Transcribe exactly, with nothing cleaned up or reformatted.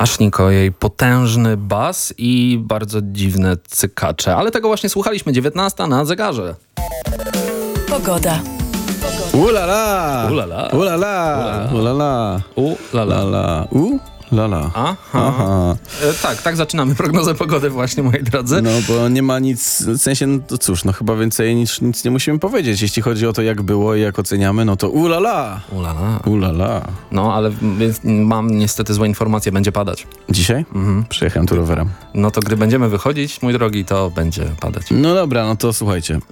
Ashniko, jej potężny bas i bardzo dziwne cykacze. Ale tego właśnie słuchaliśmy. dziewiętnasta na zegarze. Pogoda. Ulala! Ulala. Ulala! Ulala! Ulala. Ulala! U? Lala. Aha. Aha. E, tak, tak zaczynamy prognozę pogody właśnie, moi drodzy. No bo nie ma nic, w sensie, no to cóż, no chyba więcej nic, nic nie musimy powiedzieć. Jeśli chodzi o to, jak było i jak oceniamy, no to ulala! Ulala. Ulala. No, ale więc mam niestety złe informacje, będzie padać. Dzisiaj? Mhm. Przyjechałem tu rowerem. No to gdy będziemy wychodzić, mój drogi, to będzie padać. No dobra, no to słuchajcie.